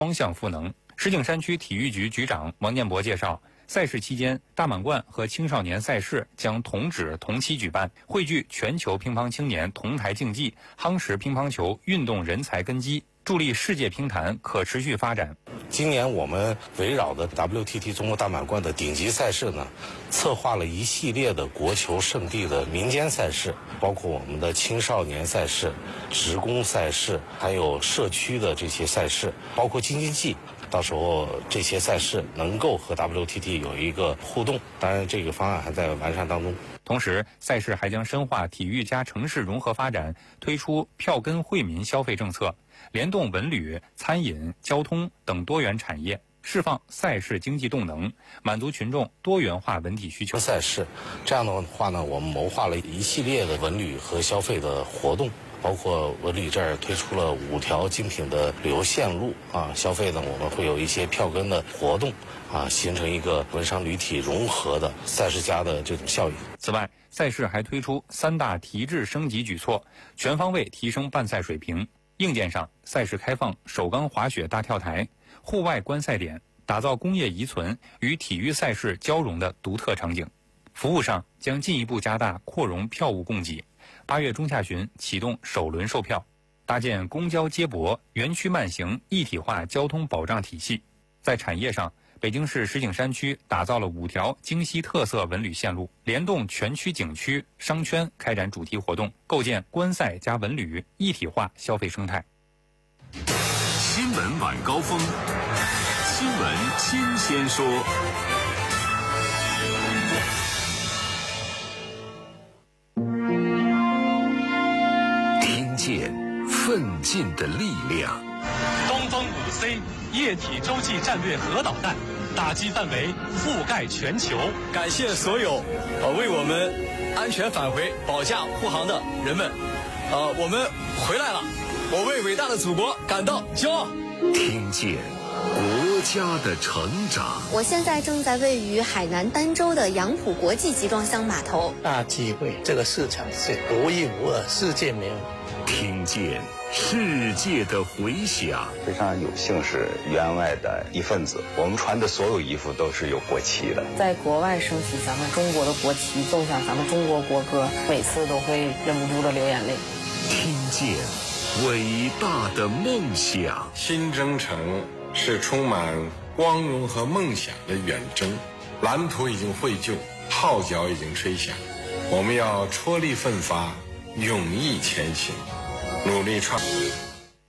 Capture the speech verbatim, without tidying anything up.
双向赋能。石景山区体育局局长王建博介绍，赛事期间，大满贯和青少年赛事将同址同期举办，汇聚全球乒乓青年同台竞技，夯实乒乓球运动人才根基，助力世界乒坛可持续发展。 今年我们围绕的 W T T 中国大满贯的顶级赛事呢，策划了一系列的国球圣地的民间赛事，包括我们的青少年赛事、职工赛事，还有社区的这些赛事，包括京津冀。到时候这些赛事能够和 W T T 有一个互动，当然这个方案还在完善当中。 同时，赛事还将深化体育加城市融合发展，推出票根惠民消费政策，联动文旅、餐饮、交通等多元产业，释放赛事经济动能，满足群众多元化文体需求。 赛事这样的话呢，我们谋划了一系列的文旅和消费的活动。包括文旅这儿推出了五条精品的旅游线路啊，消费呢我们会有一些票根的活动啊，形成一个文商旅体融合的赛事家的这种效应。 此外，赛事还推出三大提质升级举措，全方位提升办赛水平。硬件上，赛事开放首钢滑雪大跳台、户外观赛点，打造工业遗存与体育赛事交融的独特场景。服务上将进一步加大扩容票务供给。八月中下旬启动首轮售票，搭建公交接驳、园区慢行一体化交通保障体系。在产业上，北京市石景山区打造了五条京西特色文旅线路，联动全区景区、商圈开展主题活动，构建观赛加文旅一体化消费生态。 新闻晚高峰，新闻新鲜说。见奋进的力量。 东风五 C 液体洲际战略核导弹，打击范围覆盖全球。 感谢所有呃为我们安全返回保驾护航的人们，呃，我们回来了，我为伟大的祖国感到骄傲。 听见国家的成长。 我现在正在位于海南儋州的杨浦国际集装箱码头。 大机会，这个市场是独一无二，世界没有。 听见世界的回响。 非常有幸是员外的一份子，我们穿的所有衣服都是有国旗的。 在国外升起咱们中国的国旗，奏响咱们中国国歌，每次都会忍不住的流眼泪。 听见伟大的梦想。 新征程是充满光荣和梦想的远征，蓝图已经绘就，号角已经吹响，我们要踔厉奋发，勇毅前行，努力创。